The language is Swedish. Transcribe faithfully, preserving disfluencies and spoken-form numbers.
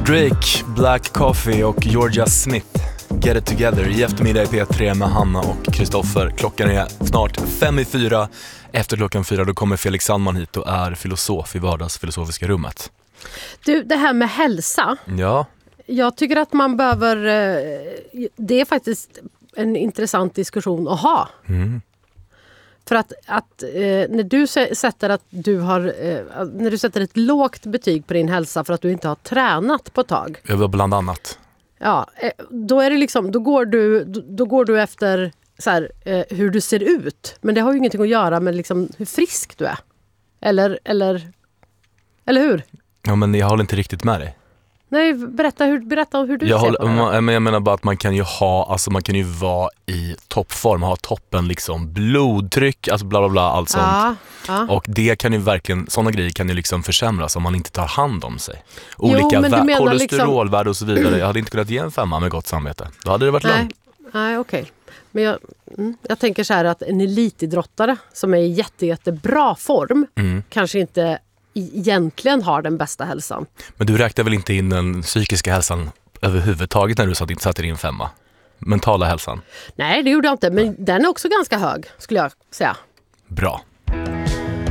Drake, Black Coffee och Georgia Smith, Get It Together i eftermiddag i P tre med Hanna och Kristoffer. Klockan är snart fem i fyra. Efter klockan fyra då kommer Felix Sandman hit och är filosof i vardagsfilosofiska rummet. Du, det här med hälsa. Ja. Jag tycker att man behöver... Det är faktiskt en intressant diskussion att ha. Mm. För att, att eh, när du sätter att du har eh, när du sätter ett lågt betyg på din hälsa för att du inte har tränat på ett tag. Över bland annat. Ja, eh, då är det liksom då går du då, då går du efter så här, eh, hur du ser ut, men det har ju ingenting att göra med liksom hur frisk du är. Eller eller eller hur? Ja, men jag håller inte riktigt med dig. Nej, berätta hur berätta hur du jag ser håller, på det. Men jag menar bara att man kan ju ha, alltså man kan ju vara i toppform, ha toppen liksom blodtryck, alltså bla bla bla, allt sånt. Ja, ja. Och det kan ju verkligen, sådana grejer kan ju liksom försämras om man inte tar hand om sig. Olika Jo, men du vä- menar kolesterolvärde och så vidare. Jag hade inte kunnat ge en femma med gott samvete. Då hade det varit Nej, långt. nej okej. Okay. Men jag, mm, jag tänker så här att en elitidrottare som är i jätte, jättebra form Mm. kanske inte egentligen har den bästa hälsan. Men du räknar väl inte in den psykiska hälsan överhuvudtaget när du satt, satte din femma? Mentala hälsan? Nej, det gjorde jag inte. Men den är också ganska hög, skulle jag säga. Bra.